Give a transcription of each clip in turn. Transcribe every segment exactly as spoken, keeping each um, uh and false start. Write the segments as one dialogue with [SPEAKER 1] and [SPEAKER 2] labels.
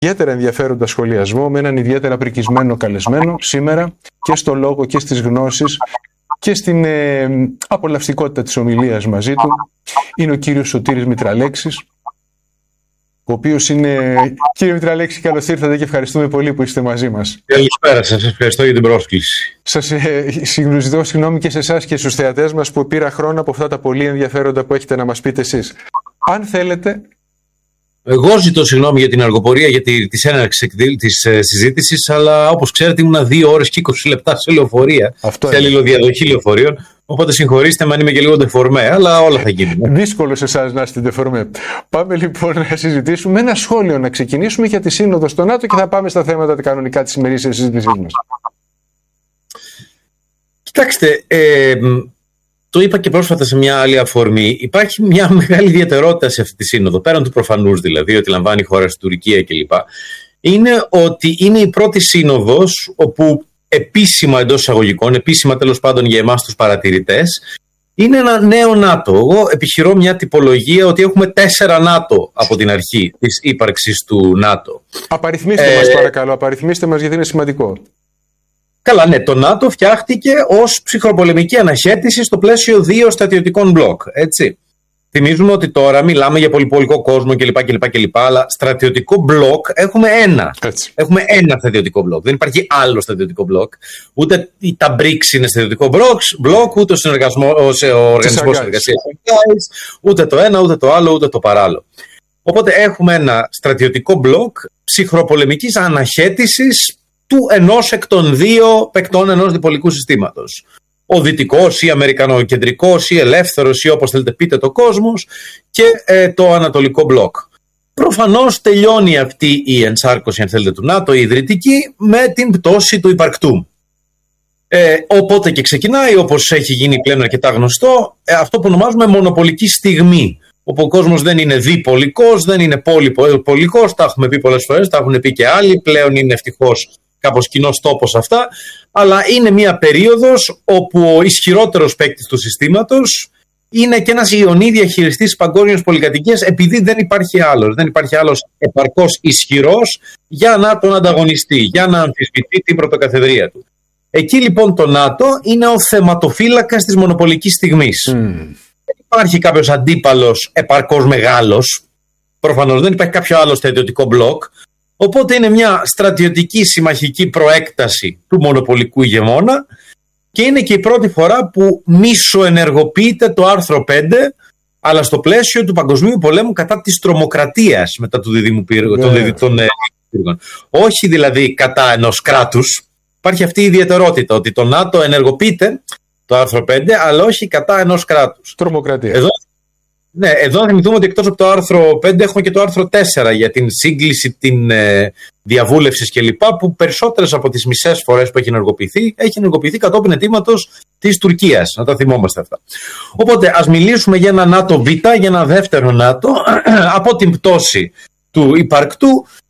[SPEAKER 1] ιδιαίτερα ενδιαφέροντα σχολιασμό με έναν ιδιαίτερα πρικισμένο καλεσμένο σήμερα και στο λόγο και στις γνώσεις και στην ε, απολαυστικότητα της ομιλίας μαζί του. Είναι ο κύριος Σωτήρης Μητραλέξης, ο οποίος είναι... Κύριε Μητραλέξη, καλώς ήρθατε και ευχαριστούμε πολύ που είστε μαζί μας.
[SPEAKER 2] Καλησπέρα σας, ευχαριστώ για την πρόσκληση.
[SPEAKER 1] Σας ε, ζητώ συγγνώμη και σε εσάς και στους θεατές μας που πήρα χρόνο από αυτά τα πολύ ενδιαφέροντα που έχετε να μας πείτε εσείς. Αν θέλετε...
[SPEAKER 2] Εγώ ζητώ συγγνώμη για την αργοπορία, για τη της έναρξης της ε, συζήτησης, αλλά όπως ξέρετε ήμουνα δύο ώρες και είκοσι λεπτά σε λεωφορεία,
[SPEAKER 1] Αυτό
[SPEAKER 2] σε αλληλοδιαδοχή λεωφορείων, οπότε συγχωρήστε με αν είμαι και λίγο ντεφορμέ, αλλά όλα θα γίνουν.
[SPEAKER 1] Δύσκολο σε εσάς να είστε ντεφορμέ. Πάμε λοιπόν να συζητήσουμε ένα σχόλιο, να ξεκινήσουμε για τη Σύνοδο στο ΝΑΤΟ και θα πάμε στα θέματα τα κανονικά της ημερήσιας συζήτησής μας.
[SPEAKER 2] Κοιτάξτε, ε, το είπα και πρόσφατα σε μια άλλη αφορμή. Υπάρχει μια μεγάλη ιδιαιτερότητα σε αυτή τη σύνοδο, πέραν του προφανούς δηλαδή, ότι λαμβάνει η χώρα στην Τουρκία κλπ. Είναι ότι είναι η πρώτη σύνοδος όπου επίσημα, εντός εισαγωγικών, επίσημα τέλος πάντων για εμάς τους παρατηρητές, είναι ένα νέο ΝΑΤΟ. Εγώ επιχειρώ μια τυπολογία ότι έχουμε τέσσερα ΝΑΤΟ από την αρχή της ύπαρξης του ΝΑΤΟ.
[SPEAKER 1] Απαριθμίστε ε... μας παρακαλώ, απαριθμίστε μας γιατί είναι σημαντικό.
[SPEAKER 2] Καλά, ναι, το ΝΑΤΟ φτιάχτηκε ως ψυχροπολεμική αναχέτηση στο πλαίσιο δύο στρατιωτικών μπλοκ, έτσι. Θυμίζουμε ότι τώρα μιλάμε για πολυπολικό κόσμο κλπ, κλπ, κλπ, αλλά στρατιωτικό μπλοκ έχουμε ένα.
[SPEAKER 1] Έτσι.
[SPEAKER 2] Έχουμε ένα στρατιωτικό μπλοκ. Δεν υπάρχει άλλο στρατιωτικό μπλοκ. Ούτε τα μπρικς είναι στρατιωτικό μπλοκ, ούτε ο, ο Οργανισμός Συνεργασίας, ούτε το ένα, ούτε το άλλο, ούτε το παράλληλο. Οπότε έχουμε ένα στρατιωτικό μπλοκ ψυχροπολεμικής αναχέτησης του ενός εκ των δύο παικτών ενός διπολικού συστήματος. Ο δυτικός ή αμερικανοκεντρικός ή ελεύθερος ή όπως θέλετε πείτε το κόσμος και ε, το ανατολικό μπλοκ. Προφανώς τελειώνει αυτή η ενσάρκωση αν θέλετε του ΝΑΤΟ, η ιδρυτική, με την πτώση του υπαρκτού. Ε, οπότε και ξεκινάει, όπως έχει γίνει πλέον αρκετά γνωστό, ε, αυτό που ονομάζουμε μονοπολική στιγμή. Όπου ο κόσμος δεν είναι διπολικός, δεν είναι πολυπολικός, τα έχουμε πει πολλές φορές, τα έχουν πει και άλλοι, πλέον είναι ευτυχώς κάπως κοινός τόπος αυτά, αλλά είναι μια περίοδος όπου ο ισχυρότερος παίκτης του συστήματος είναι και ένας ιονή διαχειριστής παγκόσμιας πολυκατοικίας, επειδή δεν υπάρχει άλλος, δεν υπάρχει άλλος επαρκώς ισχυρός για να τον ανταγωνιστεί, για να αμφισβητεί την πρωτοκαθεδρία του. Εκεί λοιπόν το ΝΑΤΟ είναι ο θεματοφύλακας της μονοπολικής στιγμής. Mm. Δεν υπάρχει κάποιος αντίπαλος επαρκώς μεγάλος, προφανώς δεν υπάρχει κάποιο άλλο στρατιωτικό μπλοκ. Οπότε είναι μια στρατιωτική συμμαχική προέκταση του μονοπολικού ηγεμόνα και είναι και η πρώτη φορά που μισοενεργοποιείται το άρθρο πέντε, αλλά στο πλαίσιο του παγκοσμίου πολέμου κατά της τρομοκρατίας μετά του διδήμου πύργου, yeah. των διδυτών πύργων. Όχι δηλαδή κατά ενός κράτους. Υπάρχει αυτή η ιδιαιτερότητα ότι το ΝΑΤΟ ενεργοποιείται το άρθρο πέντε, αλλά όχι κατά ενός κράτους.
[SPEAKER 1] Τρομοκρατία.
[SPEAKER 2] Εδώ, ναι, εδώ να θυμηθούμε ότι εκτός από το άρθρο πέντε έχουμε και το άρθρο τέσσερα για την σύγκληση, την ε, διαβούλευση κλπ. Που περισσότερες από τις μισές φορές που έχει ενεργοποιηθεί, έχει ενεργοποιηθεί κατόπιν αιτήματος της Τουρκίας. Να τα θυμόμαστε αυτά. Οπότε ας μιλήσουμε για ένα ΝΑΤΟ Β, για ένα δεύτερο ΝΑΤΟ, από την πτώση του υπαρκτού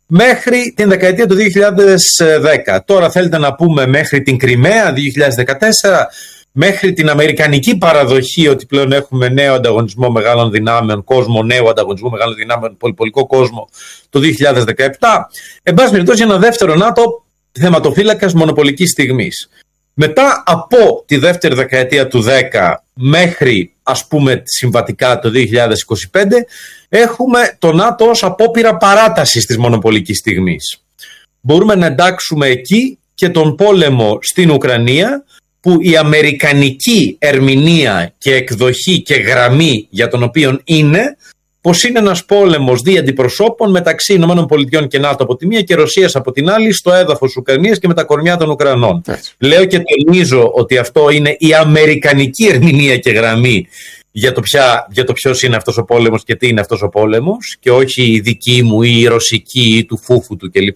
[SPEAKER 2] μέχρι την δεκαετία του δύο χιλιάδες δέκα. Τώρα θέλετε να πούμε μέχρι την Κριμαία δύο χιλιάδες δεκατέσσερα, μέχρι την αμερικανική παραδοχή ότι πλέον έχουμε νέο ανταγωνισμό μεγάλων δυνάμεων, κόσμο νέο ανταγωνισμό μεγάλων δυνάμεων, πολυπολικό κόσμο το δύο χιλιάδες δεκαεπτά. Εν πάση περιπτώσει, ένα δεύτερο ΝΑΤΟ θεματοφύλακας μονοπολικής στιγμής. Μετά από τη δεύτερη δεκαετία του δέκα μέχρι ας πούμε συμβατικά το δύο χιλιάδες είκοσι πέντε έχουμε το ΝΑΤΟ ως απόπειρα παράτασης της μονοπολικής στιγμής. Μπορούμε να εντάξουμε εκεί και τον πόλεμο στην Ουκρανία, που η αμερικανική ερμηνεία και εκδοχή και γραμμή για τον οποίο είναι πως είναι ένας πόλεμος δι' αντιπροσώπων μεταξύ ΗΠΑ και ΝΑΤΟ από τη μία και Ρωσίας από την άλλη στο έδαφος Ουκρανίας και με τα κορμιά των Ουκρανών. Έτσι. Λέω και τονίζω ότι αυτό είναι η αμερικανική ερμηνεία και γραμμή για το, ποια, για το ποιος είναι αυτός ο πόλεμος και τι είναι αυτός ο πόλεμος και όχι η δική μου ή η ρωσική ή του φούφου του κλπ.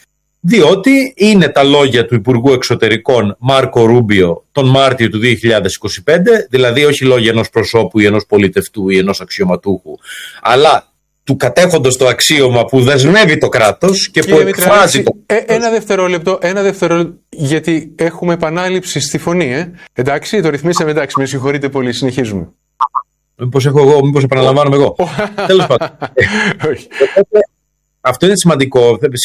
[SPEAKER 2] Διότι είναι τα λόγια του Υπουργού Εξωτερικών Μάρκο Ρούμπιο τον Μάρτιο του δύο χιλιάδες είκοσι πέντε, δηλαδή όχι λόγια ενός προσώπου ή ενός πολιτευτού ή ενός αξιωματούχου, αλλά του κατέχοντος το αξίωμα που δεσμεύει το κράτος και Κύριε που εκφράζει το
[SPEAKER 1] κράτος. Ε, ένα δευτερόλεπτο, ένα δευτερόλεπτο, γιατί έχουμε επανάληψη στη φωνή, ε. Εντάξει, το ρυθμίσαμε, εντάξει, με συγχωρείτε πολύ, συνεχίζουμε.
[SPEAKER 2] Μήπως έχω εγώ, μήπως επαναλαμβάνομαι εγώ. Τέλος πάντων. Αυτό είναι σημαντικό.